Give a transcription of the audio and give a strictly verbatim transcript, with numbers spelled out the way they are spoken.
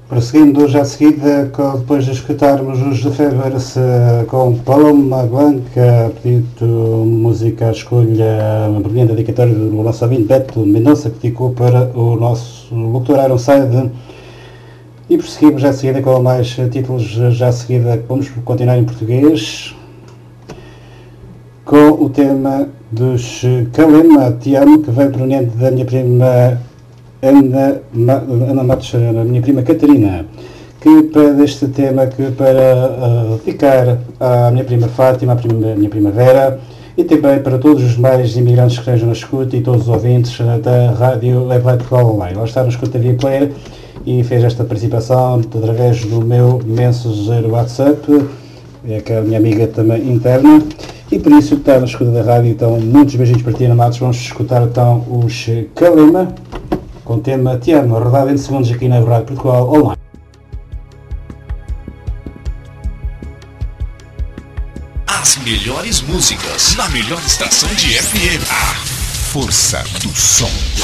Prosseguindo já a seguida, depois de escutarmos os Lefebvre com Paloma Blanca, pedido música à escolha, uma brilhante dedicatória do nosso ouvinte Beto Mendonça, que dedicou para o nosso locutor Ironside. E prosseguimos já a seguida com mais títulos, já a seguida vamos continuar em português, com o tema dos Kalema Te Amo, que veio proveniente da minha prima Ana, Ana Matos, a minha prima Catarina, que pede este tema que para uh, dedicar à minha prima Fátima, à prima, minha prima Vera, e também para todos os demais imigrantes que estejam na escuta e todos os ouvintes da rádio Leva Portugal Online. Ela está no escuta via player e fez esta participação através do meu Messenger WhatsApp, é que é a minha amiga também interna, e por isso está na escuta da rádio. Então, muitos beijinhos para ti, Ana Matos. Vamos escutar então os Kalema com o tema Te Amo, rodado em segundos aqui na Rádio Portugal Online. As melhores músicas na melhor estação de F M. A força do som.